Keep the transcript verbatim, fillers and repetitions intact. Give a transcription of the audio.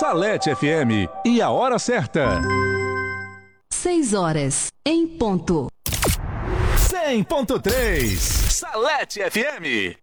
Salete F M e a hora certa. Seis horas em ponto. cem ponto três Salete F M.